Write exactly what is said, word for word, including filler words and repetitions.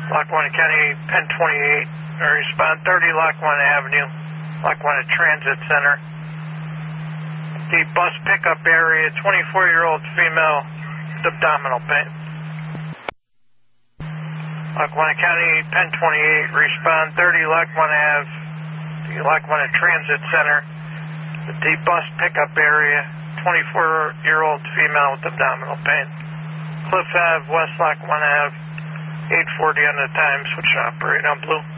Lackawanna County, Penn twenty-eight, respond thirty Lackawanna Avenue, Lackawanna Transit Center. The bus pickup area, twenty-four-year-old female with abdominal pain. Lackawanna County, Penn twenty-eight, respond thirty Lackawanna Ave, the Lackawanna Transit Center. The bus pickup area, twenty-four-year-old female with abdominal pain. Cliff Ave, West Lackawanna Ave, eight forty on the time, switch to operate on blue.